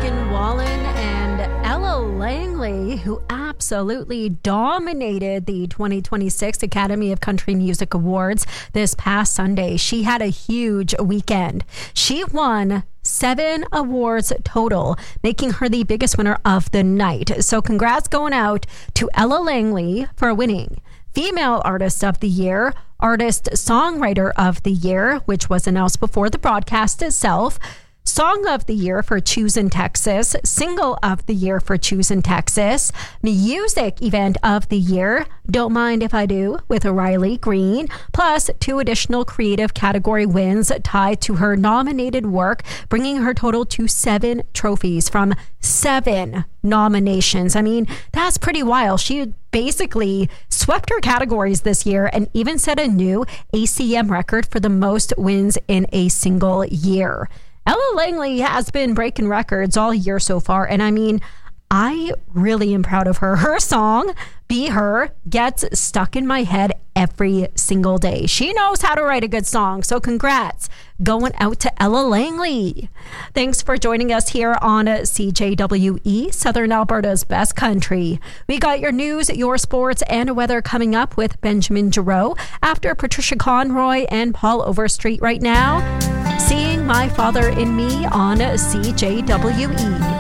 Morgan Wallen and Ella Langley, who absolutely dominated the 2026 Academy of Country Music Awards this past Sunday. She had a huge weekend. She won 7 awards total, making her the biggest winner of the night. So congrats going out to Ella Langley for winning Female Artist of the Year, Artist Songwriter of the Year, which was announced before the broadcast itself, Song of the Year for Choosing Texas, Single of the Year for Choosing Texas, Music Event of the Year, Don't Mind If I Do with Riley Green, plus 2 additional creative category wins tied to her nominated work, bringing her total to 7 trophies from 7 nominations. I mean, that's pretty wild. She basically swept her categories this year and even set a new ACM record for the most wins in a single year. Ella Langley has been breaking records all year so far, and I mean, I really am proud of her. Her song, Be Her, gets stuck in my head every single day. She knows how to write a good song, so congrats going out to Ella Langley. Thanks for joining us here on CJWE, Southern Alberta's best country. We got your news, your sports, and weather coming up with Benjamin Giroux after Patricia Conroy and Paul Overstreet right now. Seeing My Father in Me on CJWE.